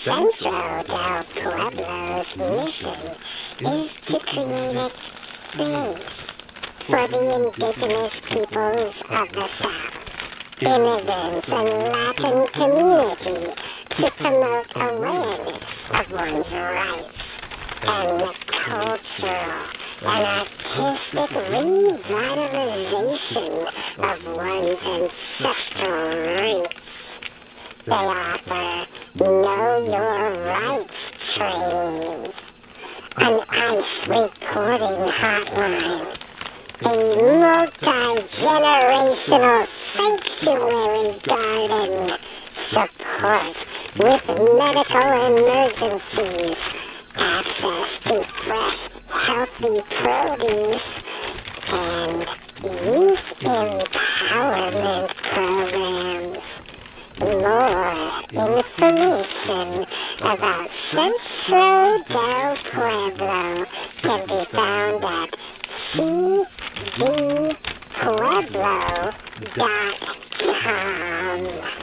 Centro del Pueblo's mission is to create a space for the indigenous peoples of the South, immigrants and Latin community to promote awareness of one's rights and the cultural and artistic revitalization of one's ancestral roots. They offer Know Your Rights trainings, an ICE reporting hotline, a multi-generational sanctuary garden, support with medical emergencies, access to fresh, healthy produce, and youth empowerment programs. More information about Centro del Pueblo can be found at cdpueblo.com.